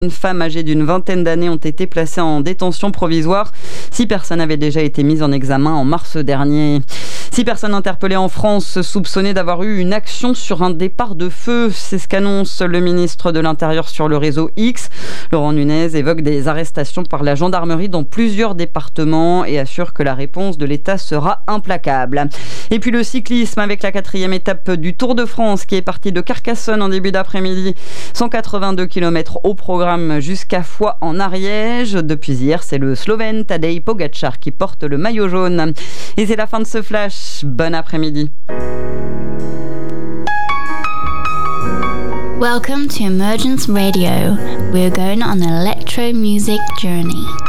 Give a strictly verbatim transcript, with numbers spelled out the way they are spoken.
Une femme âgée d'une vingtaine d'années ont été placées en détention provisoire. Six personnes avaient déjà été mises en examen en mars dernier. Six personnes interpellées en France, soupçonnées d'avoir eu une action sur un départ de feu. C'est ce qu'annonce le ministre de l'Intérieur sur le réseau X. Laurent Nunez évoque des arrestations par la gendarmerie dans plusieurs départements et assure que la réponse de l'État sera implacable. Et puis le cyclisme avec la quatrième étape du Tour de France qui est partie de Carcassonne en début d'après-midi. cent quatre-vingt-deux kilomètres au programme jusqu'à Foix en Ariège. Depuis hier, c'est le Slovène Tadej Pogačar qui porte le maillot jaune. Et c'est la fin de ce flash. Bon après-midi. Welcome to Emergence Radio. We're going on an electro music journey.